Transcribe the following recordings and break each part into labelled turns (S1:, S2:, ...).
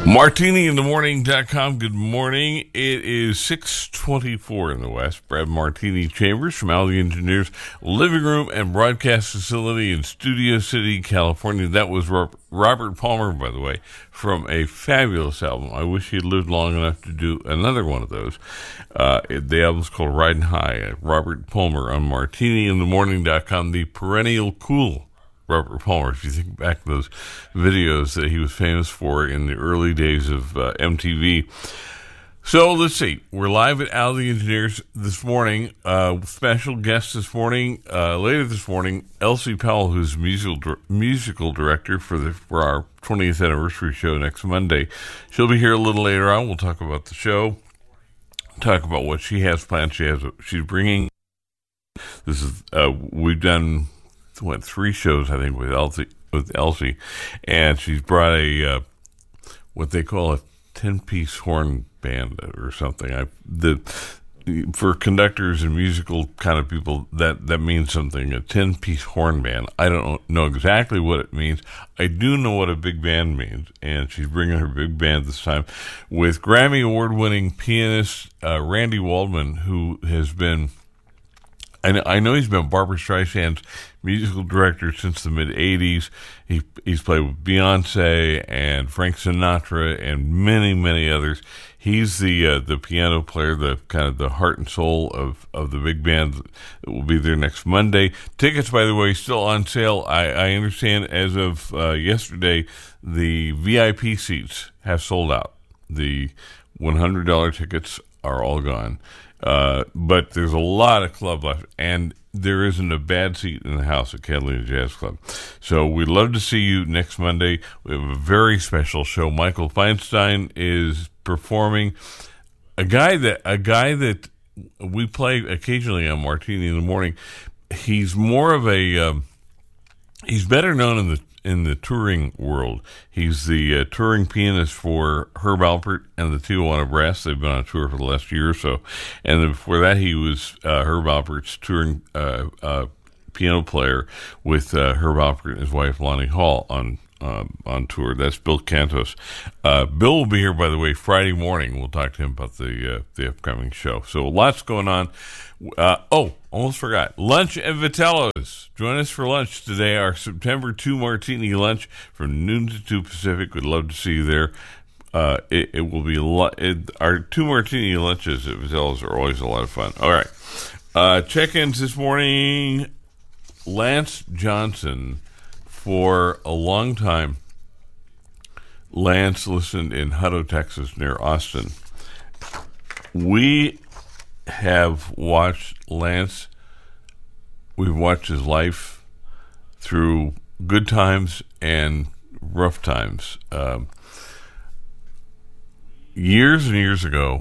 S1: MartiniInTheMorning.com. Good morning. It is 6:24 in the West. Brad Martini Chambers from Alley Engineers living room and broadcast facility in Studio City, California. That was Robert Palmer, by the way, from a fabulous album. I wish he had lived long enough to do another one of those. The album's called Riding High. Robert Palmer on MartiniInTheMorning.com. The perennial cool Robert Palmer, if you think back to those videos that he was famous for in the early days of MTV. So let's see. We're live at Alley Engineers this morning. Special guest this morning, later this morning, Elsie Powell, who's musical director for our 20th anniversary show next Monday. She'll be here a little later on. We'll talk about the show, talk about what she has planned. She's bringing. This is we've done. 3 shows, I think, with Elsie, and she's brought a what they call a 10-piece horn band or something. For conductors and musical kind of people, that means something. A 10-piece horn band. I don't know exactly what it means. I do know what a big band means, and she's bringing her big band this time with Grammy Award-winning pianist Randy Waldman, who has been. I know he's been Barbra Streisand's musical director since the mid-'80s. He's played with Beyonce and Frank Sinatra and many, many others. He's the piano player, the kind of the heart and soul of the big band that will be there next Monday. Tickets, by the way, still on sale. I understand as of yesterday, the VIP seats have sold out. The $100 tickets are all gone. But there's a lot of club left, and there isn't a bad seat in the house at Catalina Jazz Club. So we'd love to see you next Monday. We have a very special show. Michael Feinstein is performing. A guy that we play occasionally on Martini in the Morning. He's more of a he's better known in the touring world. He's the touring pianist for Herb Alpert and the Tijuana Brass. They've been on tour for the last year or so. And then before that, he was Herb Alpert's touring piano player with Herb Alpert and his wife Lonnie Hall on tour. That's Bill Cantos. Bill will be here, by the way, Friday morning. We'll talk to him about the upcoming show. So lots going on. Almost forgot. Lunch at Vitello's. Join us for lunch today, our September 2 Martini lunch from noon to 2 Pacific. We'd love to see you there. It will be our 2 Martini lunches at Vitello's are always a lot of fun. All right. Check-ins this morning. Lance Johnson. For a long time, Lance listened in Hutto, Texas, near Austin. We have watched Lance. We've watched his life through good times and rough times. Years and years ago,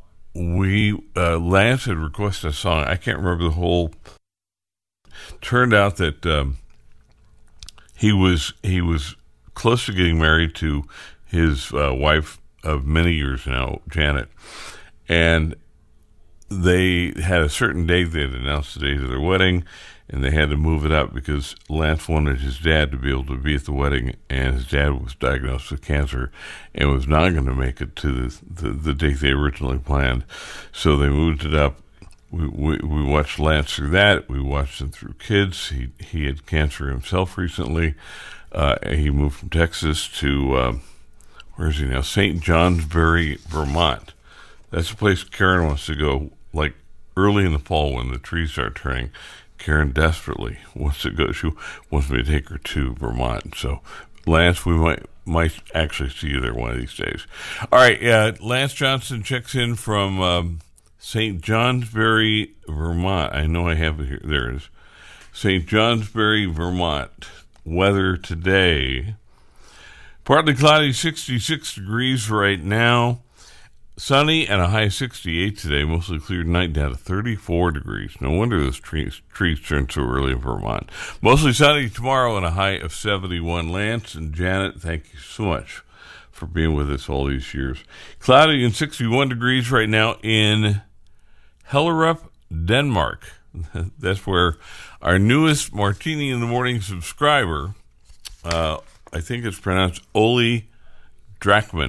S1: Lance had requested a song. I can't remember the whole. Turned out that he was close to getting married to his wife of many years now, Janet, and they had a certain date. They had announced the date of their wedding, and they had to move it up because Lance wanted his dad to be able to be at the wedding, and his dad was diagnosed with cancer and was not going to make it to the date they originally planned. So they moved it up. We watched Lance through that. We watched him through kids. He had cancer himself recently. He moved from Texas to where is he now? St. Johnsbury, Vermont. That's a place Karen wants to go, like early in the fall when the trees start turning. Karen desperately wants to go. She wants me to take her to Vermont. So, Lance, we might actually see you there one of these days. All right, Lance Johnson checks in from St. Johnsbury, Vermont. I know I have it here. There it is. St. Johnsbury, Vermont. Weather today. Partly cloudy, 66 degrees right now. Sunny and a high of 68 today. Mostly clear tonight, down to 34 degrees. No wonder those trees turned so early in Vermont. Mostly sunny tomorrow and a high of 71. Lance and Janet, thank you so much for being with us all these years. Cloudy and 61 degrees right now in Hellerup, Denmark. That's where our newest Martini in the Morning subscriber, I think it's pronounced Oli Drachman,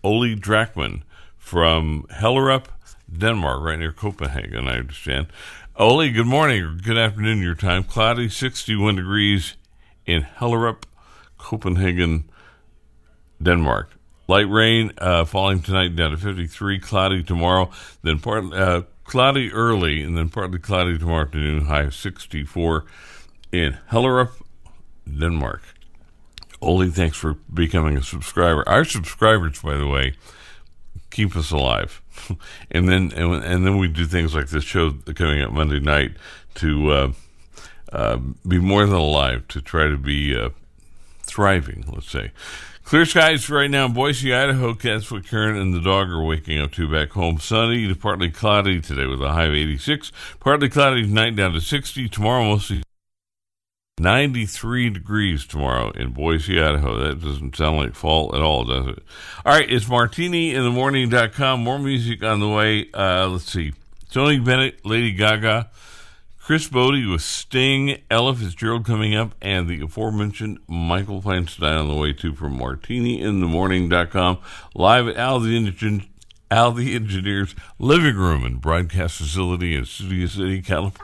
S1: Ole Drakman from Hellerup, Denmark, right near Copenhagen, I understand. Ole, good morning or good afternoon your time. Cloudy, 61 degrees in Hellerup, Copenhagen, Denmark. Light rain falling tonight down to 53, cloudy tomorrow, then cloudy early, and then partly cloudy tomorrow afternoon, high of 64 in Hellerup, Denmark. Ole, thanks for becoming a subscriber. Our subscribers, by the way, keep us alive. and then we do things like this show coming up Monday night to be more than alive, to try to be thriving, let's say. Clear skies right now in Boise, Idaho. That's what Karen and the dog are waking up to back home. Sunny to partly cloudy today with a high of 86. Partly cloudy tonight down to 60. Tomorrow mostly 93 degrees tomorrow in Boise, Idaho. That doesn't sound like fall at all, does it? All right, it's martiniinthemorning.com. More music on the way. Let's see. Tony Bennett, Lady Gaga, Chris Bodie with Sting, Ella Fitzgerald coming up, and the aforementioned Michael Feinstein on the way too from martiniinthemorning.com. Live at Al the Engineer's living room and broadcast facility in Studio City, California.